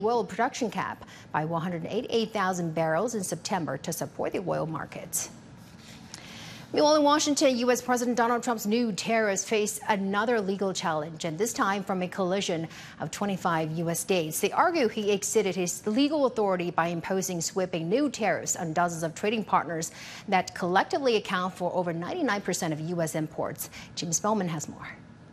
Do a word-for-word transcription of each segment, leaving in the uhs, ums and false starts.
oil production cap by one hundred eighty-eight thousand barrels in September to support the oil markets. Meanwhile, in Washington, U S President Donald Trump's new tariffs face another legal challenge, and this time from a coalition of twenty-five U S states. They argue he exceeded his legal authority by imposing sweeping new tariffs on dozens of trading partners that collectively account for over ninety-nine percent of U S imports. Jim Spellman has more.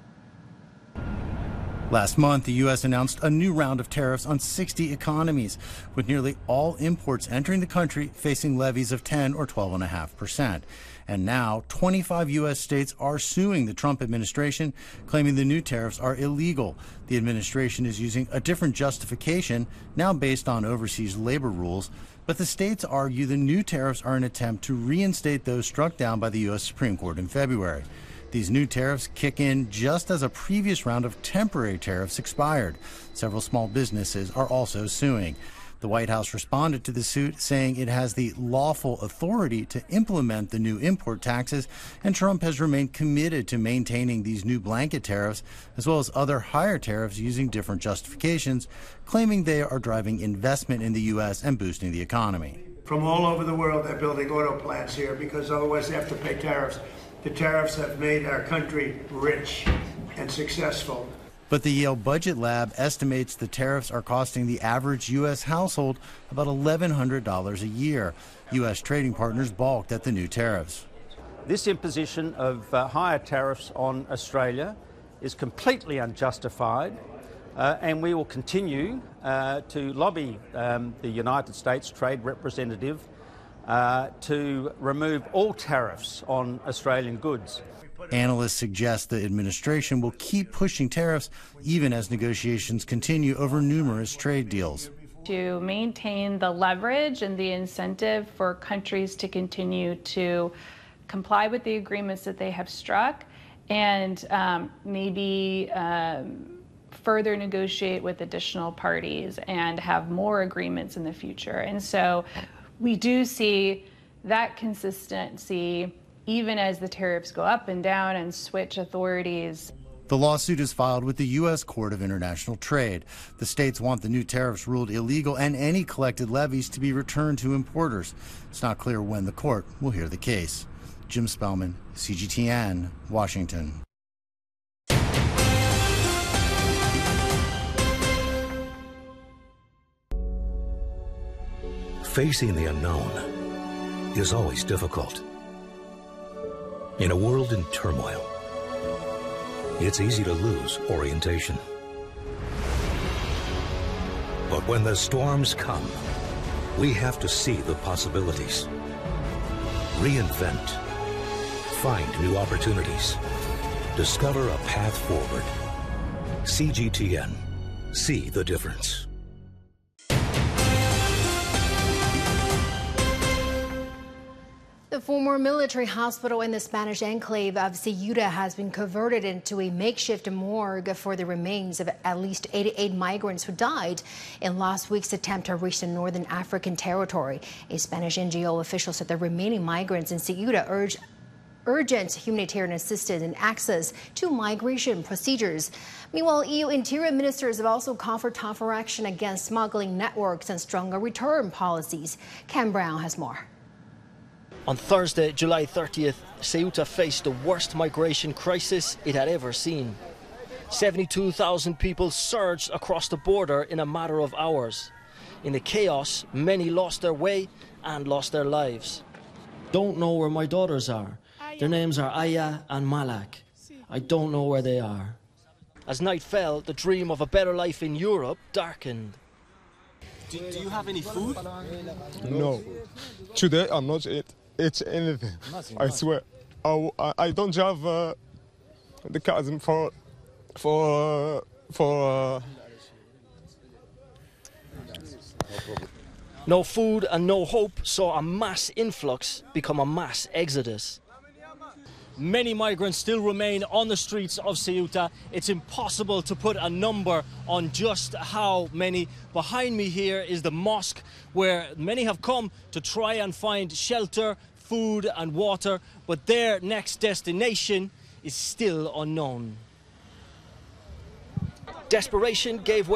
Last month, the U S announced a new round of tariffs on sixty economies, with nearly all imports entering the country facing levies of ten or twelve point five percent. And now, twenty-five U S states are suing the Trump administration, claiming the new tariffs are illegal. The administration is using a different justification, now based on overseas labor rules. But the states argue the new tariffs are an attempt to reinstate those struck down by the U S Supreme Court in February. These new tariffs kick in just as a previous round of temporary tariffs expired. Several small businesses are also suing. The White House responded to the suit, saying it has the lawful authority to implement the new import taxes, and Trump has remained committed to maintaining these new blanket tariffs, as well as other higher tariffs using different justifications, claiming they are driving investment in the U S and boosting the economy. From all over the world, they're building auto plants here because otherwise they have to pay tariffs. The tariffs have made our country rich and successful. But the Yale Budget Lab estimates the tariffs are costing the average U S household about eleven hundred dollars a year. U S trading partners balked at the new tariffs. This imposition of uh, higher tariffs on Australia is completely unjustified, uh, and we will continue uh, to lobby um, the United States Trade Representative Uh, to remove all tariffs on Australian goods. Analysts suggest the administration will keep pushing tariffs even as negotiations continue over numerous trade deals. To maintain the leverage and the incentive for countries to continue to comply with the agreements that they have struck and um, maybe um, further negotiate with additional parties and have more agreements in the future. And so we do see that consistency even as the tariffs go up and down and switch authorities. The lawsuit is filed with the U S Court of International Trade. The states want the new tariffs ruled illegal and any collected levies to be returned to importers. It's not clear when the court will hear the case. Jim Spellman, C G T N, Washington. Facing the unknown is always difficult. In a world in turmoil, it's easy to lose orientation. But when the storms come, we have to see the possibilities. Reinvent. Find new opportunities. Discover a path forward. C G T N. See the difference. The former military hospital in the Spanish enclave of Ceuta has been converted into a makeshift morgue for the remains of at least eighty-eight migrants who died in last week's attempt to reach the northern African territory. A Spanish N G O official said the remaining migrants in Ceuta urged urgent humanitarian assistance and access to migration procedures. Meanwhile, E U interior ministers have also called for tougher action against smuggling networks and stronger return policies. Ken Brown has more. On Thursday, July thirtieth, Ceuta faced the worst migration crisis it had ever seen. seventy-two thousand people surged across the border in a matter of hours. In the chaos, many lost their way and lost their lives. Don't know where my daughters are. Their names are Aya and Malak. I don't know where they are. As night fell, the dream of a better life in Europe darkened. Do, do you have any food? No. Today I'm not eat, eat anything. I swear. I, I don't have uh, the cousin for for for. Uh... No food and no hope saw a mass influx become a mass exodus. Many migrants still remain on the streets of Ceuta. It's impossible to put a number on just how many. Behind me here is the mosque where many have come to try and find shelter, food and water, but their next destination is still unknown. Desperation gave way